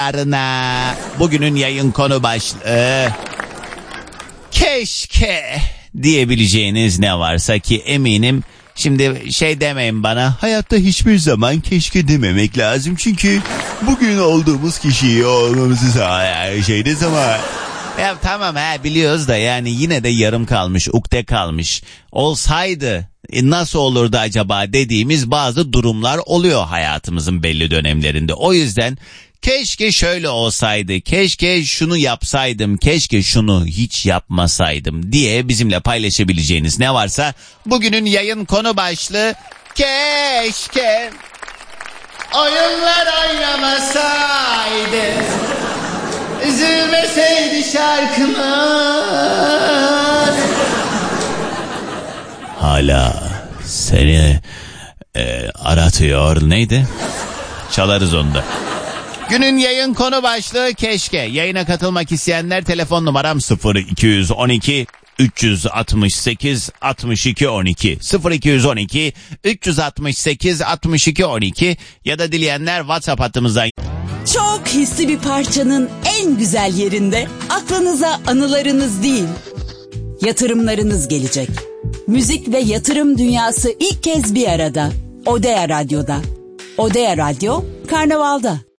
yarına. Bugünün yayın konu başlığı keşke diyebileceğiniz ne varsa ki eminim şimdi şey demeyin bana, hayatta hiçbir zaman keşke dememek lazım çünkü bugün olduğumuz kişiyi olmamızı sağlayan şeydiz ama ya tamam biliyoruz da yani yine de yarım kalmış, ukde kalmış. Olsaydı nasıl olurdu acaba dediğimiz bazı durumlar oluyor hayatımızın belli dönemlerinde. O yüzden keşke şöyle olsaydı, keşke şunu yapsaydım, keşke şunu hiç yapmasaydım diye bizimle paylaşabileceğiniz ne varsa bugünün yayın konu başlığı keşke oyunlar oynamasaydı, üzülmeseydi şarkımız. Hala seni aratıyor. Neydi? Çalarız onu da. Günün yayın konu başlığı keşke. Yayına katılmak isteyenler telefon numaram 0212 368 62 12 0212 368 62 12 ya da dileyenler WhatsApp hattımızdan. Çok hisli bir parçanın en güzel yerinde aklınıza anılarınız değil, yatırımlarınız gelecek. Müzik ve yatırım dünyası ilk kez bir arada. Odea Radyo'da. Odea Radyo, Karnaval'da.